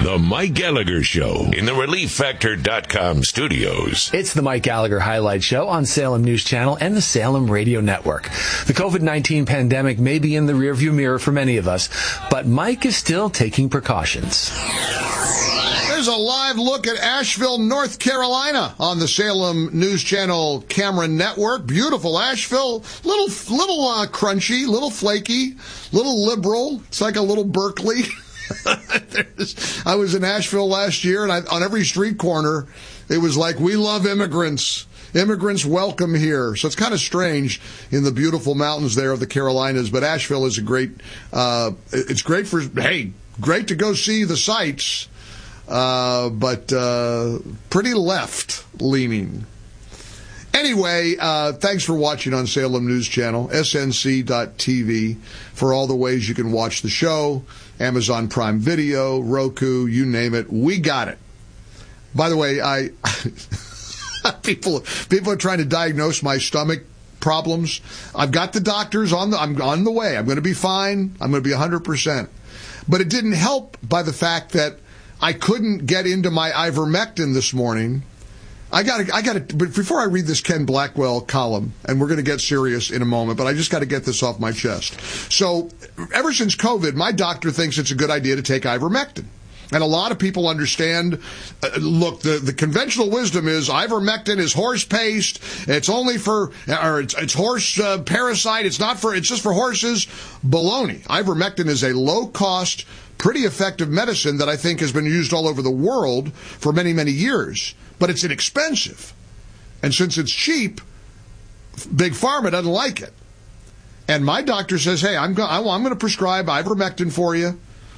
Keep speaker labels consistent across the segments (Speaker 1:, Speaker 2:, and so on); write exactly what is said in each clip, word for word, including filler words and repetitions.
Speaker 1: The Mike Gallagher Show in the relief factor dot com studios.
Speaker 2: It's the Mike Gallagher Highlight Show on Salem News Channel and the Salem Radio Network. The COVID nineteen pandemic may be in the rearview mirror for many of us, but Mike is still taking precautions.
Speaker 3: There's a live look at Asheville, North Carolina on the Salem News Channel Camera Network. Beautiful Asheville, little little uh, crunchy, little flaky, little liberal. It's like a little Berkeley. I was in Asheville last year, and I, on every street corner, it was like, we love immigrants. Immigrants welcome here. So it's kind of strange in the beautiful mountains there of the Carolinas, but Asheville is a great, uh, it's great for, hey, great to go see the sights, uh, but uh, pretty left-leaning. Anyway, uh, thanks for watching on Salem News Channel, S N C dot T V, for all the ways you can watch the show. Amazon Prime Video, Roku, you name it, we got it. By the way, I people people are trying to diagnose my stomach problems. I've got the doctors on the I'm on the way. I'm going to be fine. I'm going to be one hundred percent. But it didn't help by the fact that I couldn't get into my ivermectin this morning. I got to, I got to, but before I read this Ken Blackwell column, and we're going to get serious in a moment, but I just got to get this off my chest. So, ever since COVID, my doctor thinks it's a good idea to take ivermectin. And a lot of people understand, uh, look, the, the conventional wisdom is ivermectin is horse paste, it's only for, or it's, it's horse uh, parasite, it's not for, it's just for horses. Baloney. Ivermectin is a low-cost, pretty effective medicine that I think has been used all over the world for many, many years. But it's inexpensive. And since it's cheap, Big Pharma doesn't like it. And my doctor says, hey, I'm, go- I'm going to prescribe ivermectin for you.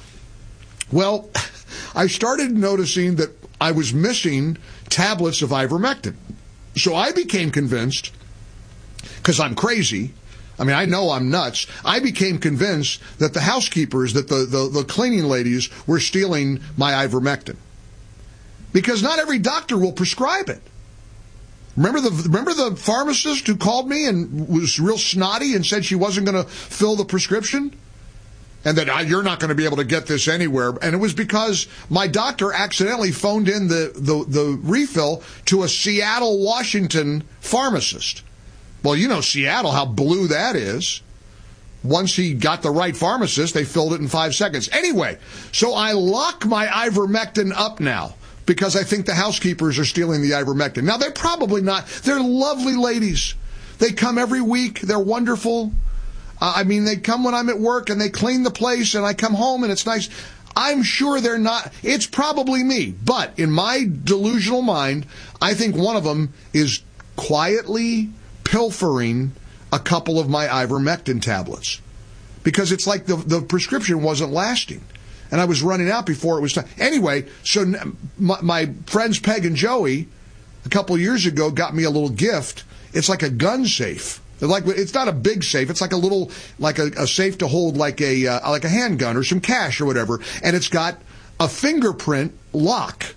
Speaker 3: Well, I started noticing that I was missing tablets of ivermectin. So I became convinced, because I'm crazy, I mean, I know I'm nuts, I became convinced that the housekeepers, that the, the, the cleaning ladies were stealing my ivermectin. Because not every doctor will prescribe it. Remember the remember the pharmacist who called me and was real snotty and said she wasn't going to fill the prescription? And that ah, you're not going to be able to get this anywhere. And it was because my doctor accidentally phoned in the, the, the refill to a Seattle, Washington pharmacist. Well, you know Seattle, how blue that is. Once he got the right pharmacist, they filled it in five seconds. Anyway, so I lock my ivermectin up now, because I think the housekeepers are stealing the ivermectin. Now, they're probably not. They're lovely ladies. They come every week. They're wonderful. Uh, I mean, they come when I'm at work, and they clean the place, and I come home, and it's nice. I'm sure they're not. It's probably me. But in my delusional mind, I think one of them is quietly pilfering a couple of my ivermectin tablets. Because it's like the, the prescription wasn't lasting. And I was running out before it was time. Anyway, so my, my friends Peg and Joey, a couple of years ago, got me a little gift. It's like a gun safe. It's like it's not a big safe. It's like a little, like a, a safe to hold like a uh, like a handgun or some cash or whatever. And it's got a fingerprint lock.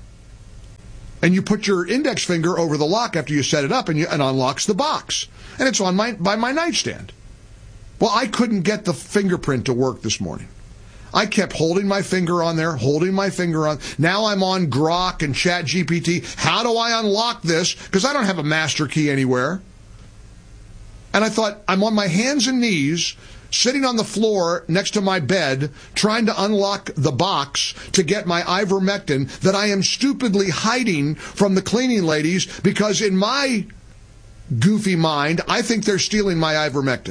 Speaker 3: And you put your index finger over the lock after you set it up, and you, and unlocks the box. And it's on my by my nightstand. Well, I couldn't get the fingerprint to work this morning. I kept holding my finger on there, holding my finger on. Now I'm on Grok and Chat G P T. How do I unlock this? Because I don't have a master key anywhere. And I thought, I'm on my hands and knees, sitting on the floor next to my bed, trying to unlock the box to get my ivermectin that I am stupidly hiding from the cleaning ladies, because in my goofy mind, I think they're stealing my ivermectin.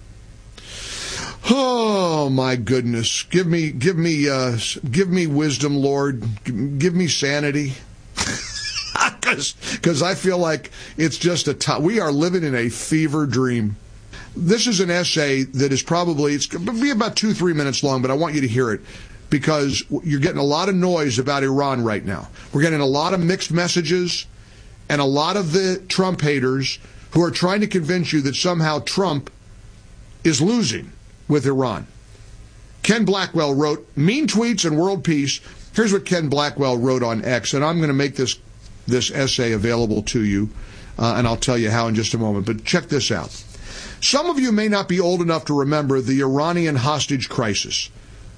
Speaker 3: Oh my goodness! Give me, give me, uh, give me wisdom, Lord. Give me sanity, because I feel like it's just a t- we are living in a fever dream. This is an essay that is probably it's going to be about two, three minutes long, but I want you to hear it because you're getting a lot of noise about Iran right now. We're getting a lot of mixed messages, and a lot of the Trump haters who are trying to convince you that somehow Trump is losing with Iran. Ken Blackwell wrote, mean tweets and world peace. Here's what Ken Blackwell wrote on X, and I'm going to make this this essay available to you, uh, and I'll tell you how in just a moment, but check this out. Some of you may not be old enough to remember the Iranian hostage crisis.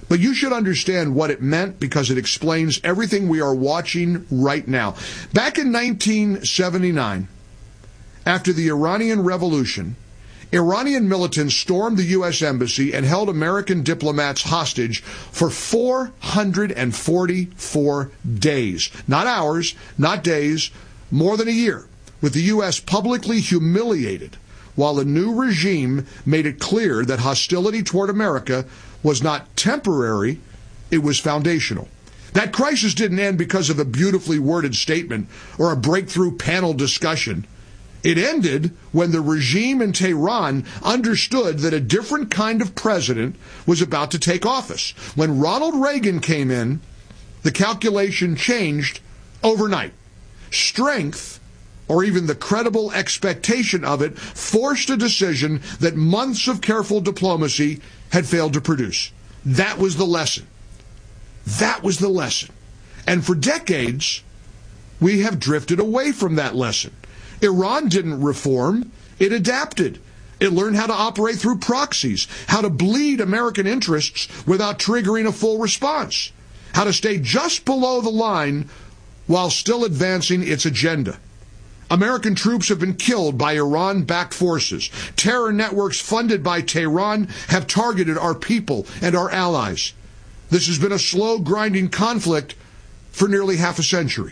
Speaker 3: But you should understand what it meant because it explains everything we are watching right now. Back in nineteen seventy-nine, after the Iranian Revolution, Iranian militants stormed the U S Embassy and held American diplomats hostage for four hundred forty-four days. Not hours, not days, more than a year, with the U S publicly humiliated, while the new regime made it clear that hostility toward America was not temporary, it was foundational. That crisis didn't end because of a beautifully worded statement or a breakthrough panel discussion. It ended when the regime in Tehran understood that a different kind of president was about to take office. When Ronald Reagan came in, the calculation changed overnight. Strength, or even the credible expectation of it, forced a decision that months of careful diplomacy had failed to produce. That was the lesson. That was the lesson. And for decades, we have drifted away from that lesson. Iran didn't reform, it adapted. It learned how to operate through proxies, how to bleed American interests without triggering a full response, how to stay just below the line while still advancing its agenda. American troops have been killed by Iran-backed forces. Terror networks funded by Tehran have targeted our people and our allies. This has been a slow, grinding conflict for nearly half a century.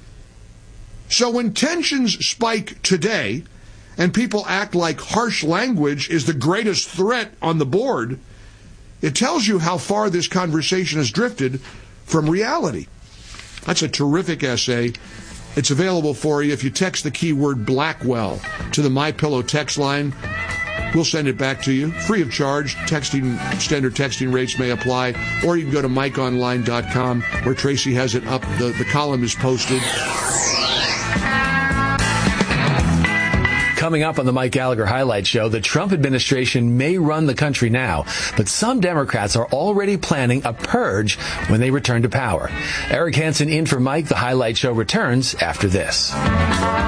Speaker 3: So when tensions spike today and people act like harsh language is the greatest threat on the board, it tells you how far this conversation has drifted from reality. That's a terrific essay. It's available for you if you text the keyword Blackwell to the MyPillow text line. We'll send it back to you free of charge. Texting standard texting rates may apply, or you can go to mike online dot com where Tracy has it up. The, the column is posted.
Speaker 2: Coming up on the Mike Gallagher Highlight Show, the Trump administration may run the country now, but some Democrats are already planning a purge when they return to power. Eric Hansen in for Mike. The Highlight Show returns after this.